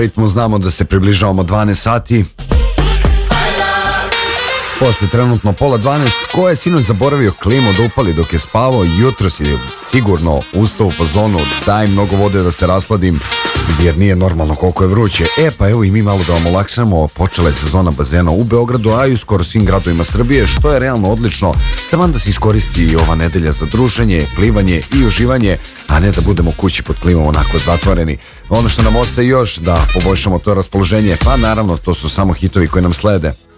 ritmu znamo da se približavamo 12 sati. Pošto je trenutno 11:30, ko je sinoć zaboravio klimu da upali dok je spavao, jutros je sigurno ustao u fazonu daj mnogo vode da se rasladim, jer nije normalno koliko je vruće. Pa evo i mi malo da vam olakšamo, počela je sezona bazena u Beogradu, a i u skoro svim gradovima Srbije, što je realno odlično, taman da se iskoristi ova nedelja za druženje, plivanje i uživanje, a ne da budemo kući pod klimom onako zatvoreni. Ono što nam ostaje još da poboljšamo to raspoloženje, pa naravno to su samo hitovi koji nam slede.